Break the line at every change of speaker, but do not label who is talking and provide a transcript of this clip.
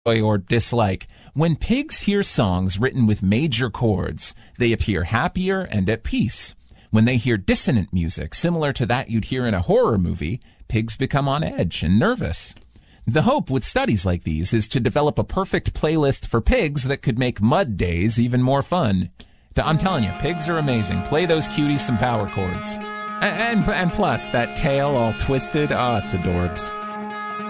or dislike. When pigs hear songs written with major chords, they appear happier and at peace. When they hear dissonant music, similar to that you'd hear in a horror movie, pigs become on edge and nervous. The hope with studies like these is to develop a perfect playlist for pigs that could make mud days even more fun. I'm telling you, pigs are amazing. Play those cuties some power chords. And plus, that tail all twisted, it's adorbs.